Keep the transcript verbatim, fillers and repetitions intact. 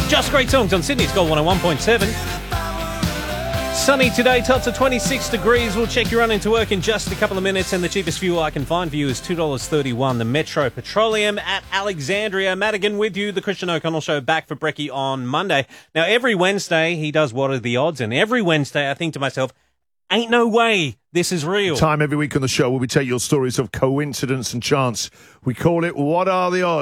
Just great songs on Sydney's Gold one oh one point seven. Sunny today, tops of twenty-six degrees. We'll check your run into work in just a couple of minutes, and the cheapest fuel I can find for you is two dollars thirty-one. The Metro Petroleum at Alexandria. Madigan with you, the Christian O'Connell Show, back for Brekkie on Monday. Now, every Wednesday, he does What Are the Odds? And every Wednesday, I think to myself, ain't no way this is real. Time every week on the show where we take your stories of coincidence and chance. We call it What Are the Odds?